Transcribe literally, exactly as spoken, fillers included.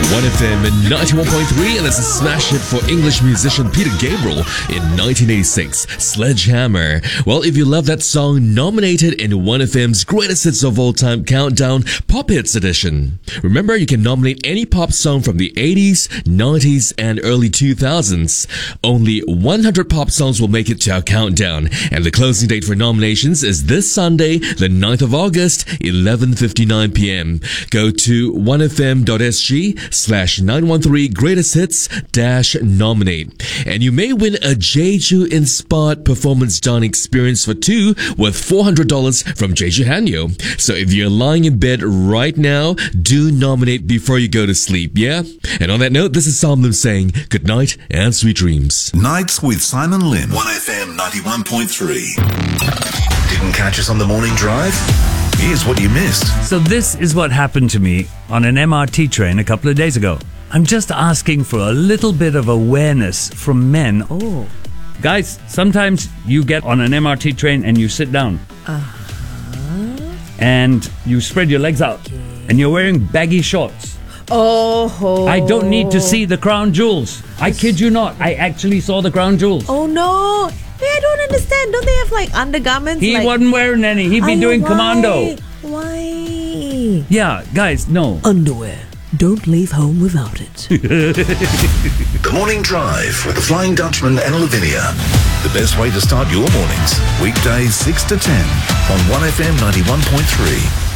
one F M ninety-one point three, and it's a smash hit for English musician Peter Gabriel in nineteen eighty-six, Sledgehammer. Well, if you love that song, nominated in one F M's Greatest Hits of All Time Countdown Pop Hits Edition. Remember, you can nominate any pop song from the eighties, nineties, and early two thousands. Only one hundred pop songs will make it to our countdown, and the closing date for nominations is this Sunday, the ninth of August, eleven fifty-nine p.m. Go to one f m dot s g slash nine one three greatest hits dash nominate. And you may win a Jeju inspired performance dining experience for two worth four hundred dollars from Jeju Hanyo. So if you're lying in bed right now, do nominate before you go to sleep, yeah? And on that note, this is Sam Lim saying good night and sweet dreams. Nights with Simon Lim. one F M ninety-one point three. Didn't catch us on the morning drive? Here's what you missed. So this is what happened to me on an M R T train a couple of days ago. I'm just asking for a little bit of awareness from men. Oh. Guys, sometimes you get on an M R T train and you sit down. Uh-huh. And you spread your legs out. Okay. And you're wearing baggy shorts. Oh. I don't need to see the crown jewels. I kid you not. I actually saw the crown jewels. Oh no. Hey, I don't understand. Don't they have like undergarments? He like... wasn't wearing any. He'd be Ay, doing why? commando. Why? Yeah, guys, no. Underwear. Don't leave home without it. The Morning Drive with the Flying Dutchman and Lavinia. The best way to start your mornings. Weekdays six to ten on one F M ninety-one point three.